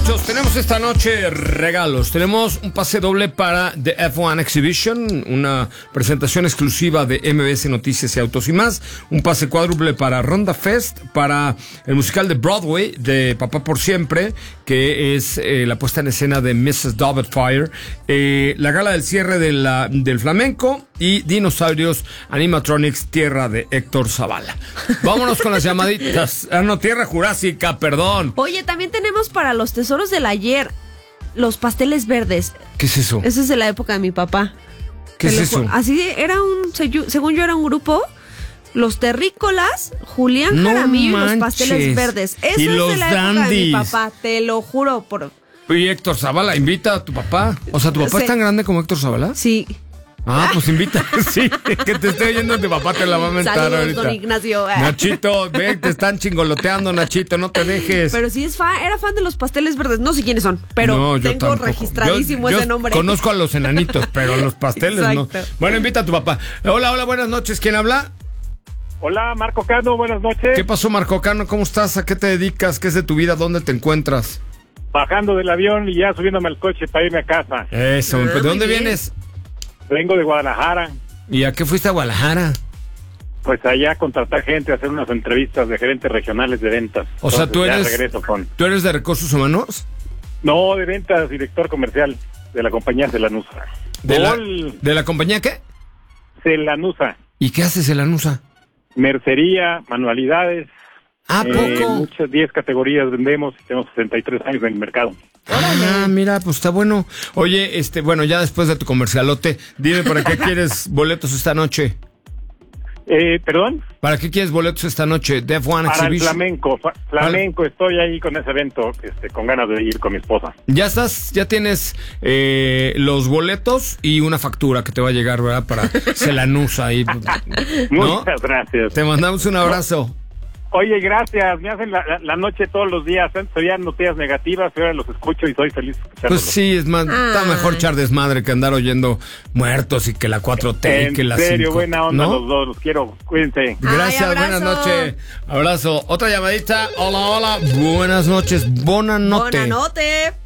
muchachos, tenemos esta noche regalos. Tenemos un pase doble para The F1 Exhibition, una presentación exclusiva de MBS Noticias y Autos y Más. Un pase cuádruple para Ronda Fest, para el musical de Broadway de Papá por Siempre, que es la puesta en escena de Mrs. Doubtfire, la gala del cierre del flamenco y Dinosaurios Animatronics, tierra de Héctor Zavala. Vámonos con las llamaditas. No, Tierra Jurásica, perdón. Oye, también tenemos para los tesoros del ayer los pasteles verdes. ¿Qué es eso? Eso es de la época de mi papá. ¿Qué es eso? Así era según yo era un grupo. Los terrícolas, Julián Jaramillo y los pasteles verdes. Eso y es los de la época de mi papá, te lo juro. Oye, Héctor Zavala, invita a tu papá. O sea, ¿tu papá es tan grande como Héctor Zavala? Sí. Ah, pues invita. Sí, que te esté oyendo tu papá, te la va a mentar. Saludos, ahorita. don Ignacio. Nachito, ve, te están chingoloteando, Nachito, no te dejes. Pero sí era fan de los pasteles verdes. No sé quiénes son, pero no, yo tengo tampoco. registradísimo ese nombre. Conozco a los enanitos, pero los pasteles no. Bueno, invita a tu papá. Hola, buenas noches. ¿Quién habla? Hola, Marco Cano, buenas noches. ¿Qué pasó, Marco Cano? ¿Cómo estás? ¿A qué te dedicas? ¿Qué es de tu vida? ¿Dónde te encuentras? Bajando del avión y ya subiéndome al coche para irme a casa. Eso, ¿de dónde vienes? Vengo de Guadalajara. ¿Y a qué fuiste a Guadalajara? Pues allá a contratar gente, a hacer unas entrevistas de gerentes regionales de ventas. O sea, ¿tú eres de Recursos Humanos? No, de ventas, director comercial de la compañía Celanusa. ¿De la compañía qué? Celanusa. ¿Y qué hace Celanusa? Mercería, manualidades. ¿A poco? Muchas 10 categorías vendemos y tenemos 63 años en el mercado. Ah, mira, pues está bueno. Oye, bueno, ya después de tu comercialote, dime para qué quieres boletos esta noche. ¿Perdón? ¿Para qué quieres boletos esta noche? The F1 Para Exhibition. el flamenco, estoy ahí con ese evento, con ganas de ir con mi esposa. Ya tienes los boletos y una factura que te va a llegar, ¿verdad? Para Celanusa ahí. ¿No? Muchas gracias. Te mandamos un abrazo. Oye, gracias, me hacen la noche todos los días. Antes oían noticias negativas, ahora los escucho y soy feliz escuchándolos. Pues sí, está mejor echar desmadre que andar oyendo muertos y que la 4T y que la 5. En serio, buena onda, ¿no? los dos, los quiero, cuídense. Gracias, buenas noches. Abrazo. Otra llamadita. Hola, buenas noches. Bonanote. Bonanote.